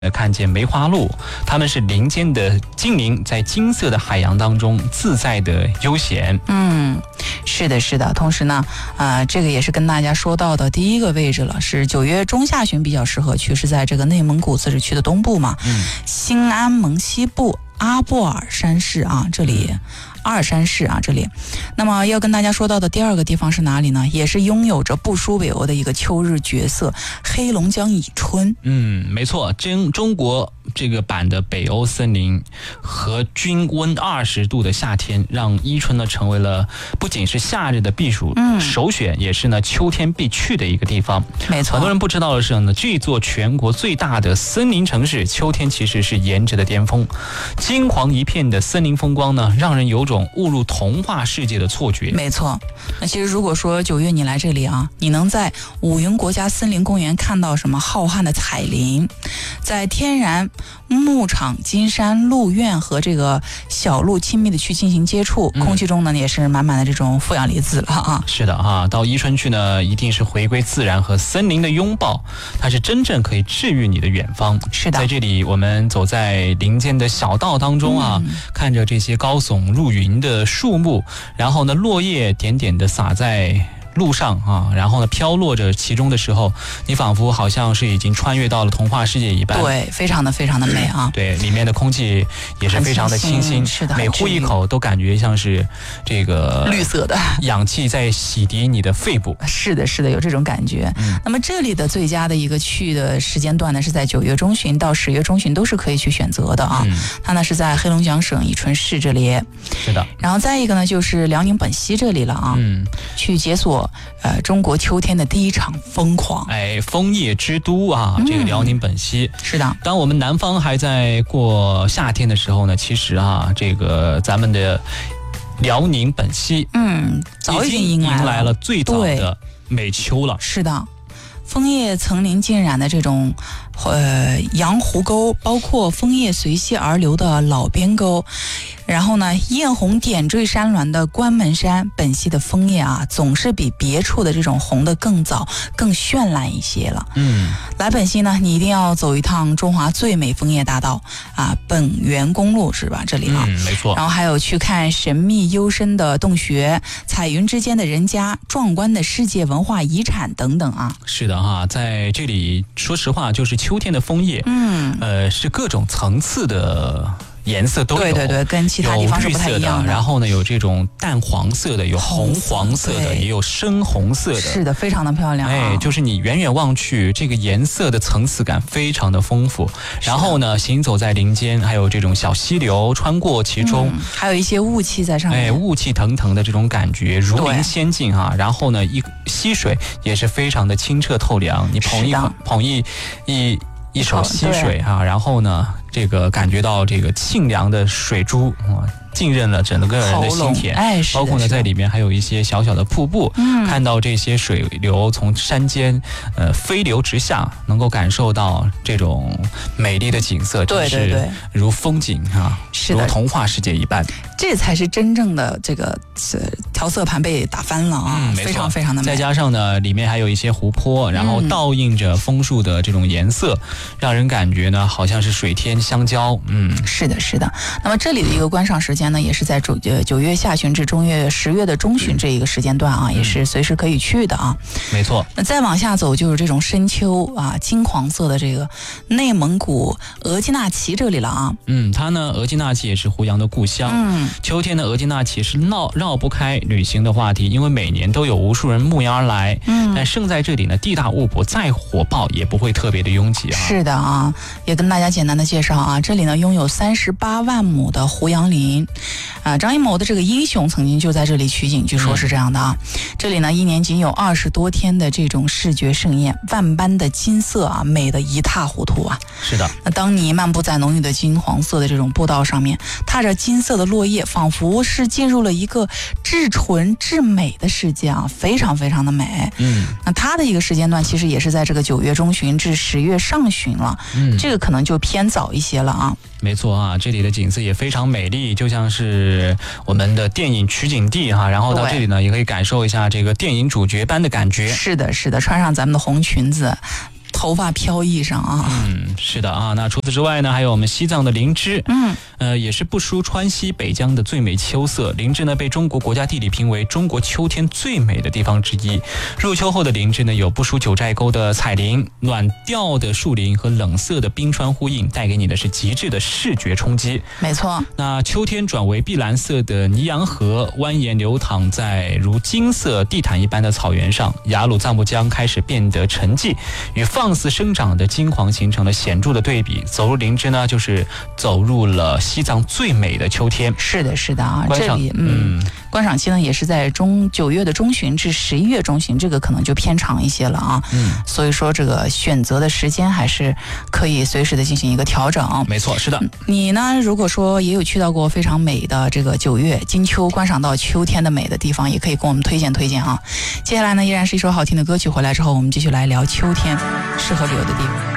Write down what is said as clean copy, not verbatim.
看见梅花鹿，它们是林间的精灵，在金色的海洋当中自在的悠闲。 是的，是的。同时呢，这个也是跟大家说到的第一个位置了，是9月中下旬比较适合去，是在这个内蒙古自治区的东部嘛，兴安盟西部阿布尔山市啊，这里。阿尔山市啊，这里。那么要跟大家说到的第二个地方是哪里呢？也是拥有着不输北欧的一个秋日绝色——黑龙江伊春。 没错，中国这个版的北欧森林和均温20度的夏天，让伊春呢成为了不仅是夏日的避暑首选，也是呢秋天必去的一个地方。 没错， 很多人不知道的是呢，这座全国最大的森林城市，秋天其实是颜值的巅峰。金黄一片的森林风光呢，让人有种误入童话世界的错觉。 没错，那其实如果说9月你来这里啊，你能在五云国家森林公园看到什么浩瀚的彩林，在天然牧场、金山鹿苑和这个小鹿亲密的去进行接触，空气中呢也是满满的这种负氧离子了啊。 是的啊，到伊春去呢，一定是回归自然和森林的拥抱，它是真正可以治愈你的远方。 是的， 在这里我们走在林间的小道当中啊，看着这些高耸入云的树木，然后呢落叶点点的洒在路上啊，然后呢飘落着其中的时候，你仿佛好像是已经穿越到了童话世界一般。 对，非常的美啊。 对，里面的空气也是非常的清新， 是的， 每呼一口都感觉像是这个绿色的氧气在洗涤你的肺部。 是的，是的，有这种感觉。那么这里的最佳的一个去的时间段呢，是在9月中旬到10月中旬都是可以去选择的啊。它呢是在黑龙江省伊春市这里。 是的。 然后再一个呢，就是辽宁本溪这里了啊。去解锁中国秋天的第一场疯狂。 枫叶之都啊，这个辽宁本溪。 是的。 当我们南方还在过夏天的时候呢，其实啊，这个咱们的辽宁本溪， 早已经迎来了最早的美秋了。 是的。枫叶层林尽染的这种羊湖沟，包括枫叶随溪而流的老边沟，然后呢艳红点缀山峦的关门山，本溪的枫叶啊总是比别处的这种红的更早更绚烂一些了。来本溪呢，你一定要走一趟中华最美枫叶大道啊，本源公路是吧？这里啊， 没错。 然后还有去看神秘幽深的洞穴，彩云之间的人家，壮观的世界文化遗产等等啊。 是的哈，在这里说实话，就是秋天的枫叶，是各种层次的颜色都有。 对，跟其他地方是不太一样的。 然后呢，有这种淡黄色的，有红黄色的，也有深红色的。 是的，非常的漂亮。 就是你远远望去，这个颜色的层次感非常的丰富。然后呢，行走在林间，还有这种小溪流穿过其中， 还有一些雾气在上面。 雾气腾腾的这种感觉，如临仙境啊。然后呢，溪水也是非常的清澈透凉。你捧一手溪水啊，然后呢，这个感觉到这个沁凉的水珠浸润了整个人的心田。包括呢在里面还有一些小小的瀑布，看到这些水流从山间飞流直下，能够感受到这种美丽的景色，真是如风景啊，如童话世界一般。 这才是真正的这个调色盘被打翻了啊，非常非常的美。 再加上呢，里面还有一些湖泊，然后倒映着枫树的这种颜色，让人感觉呢好像是水天相交。 是的，是的。那么这里的一个观赏时间呢，也是在9月下旬至10月的中旬这一个时间段啊，也是随时可以去的啊。 没错。 那再往下走就是这种深秋啊，金黄色的这个内蒙古额济纳旗这里了啊。 它呢，额济纳旗也是胡杨的故乡。秋天的额济纳旗是绕不开旅行的话题，因为每年都有无数人慕名而来。但胜在这里呢，地大物博，再火爆也不会特别的拥挤啊。 是的啊，也跟大家简单的介绍啊，这里呢拥有38万亩的胡杨林啊。张艺谋的这个《英雄》曾经就在这里取景，据说是这样的啊。这里呢一年仅有20多天的这种视觉盛宴，万般的金色啊，美得一塌糊涂啊。 是的。 那当你漫步在浓郁的金黄色的这种步道上面，踏着金色的落叶，仿佛是进入了一个至纯至美的世界啊，非常非常的美。那它的一个时间段其实也是在这个9月中旬至10月上旬了。这个可能就偏早一些了啊。 没错啊，这里的景色也非常美丽，就像是我们的电影取景地哈。然后到这里呢，也可以感受一下这个电影主角般的感觉。 是的，是的，穿上咱们的红裙子， 头发飘逸上啊。 是的啊。那除此之外呢，还有我们西藏的林芝，也是不输川西北疆的最美秋色。林芝呢被中国国家地理评为中国秋天最美的地方之一。入秋后的林芝呢，有不输九寨沟的彩林、暖调的树林和冷色的冰川呼应，带给你的是极致的视觉冲击。 没错。 那秋天转为碧蓝色的尼洋河蜿蜒流淌在如金色地毯一般的草原上，雅鲁藏布江开始变得沉寂，与放肆生长的金黄形成了显著的对比。走入林芝呢，就是走入了西藏最美的秋天。 是的，是的啊，这里观赏期呢也是在9月的中旬至11月中旬，这个可能就偏长一些了啊。所以说这个选择的时间还是可以随时的进行一个调整。 没错，是的。 你呢，如果说也有去到过非常美的这个9月金秋观赏到秋天的美的地方，也可以跟我们推荐推荐啊。接下来呢，依然是一首好听的歌曲，回来之后我们继续来聊秋天适合旅游的地方。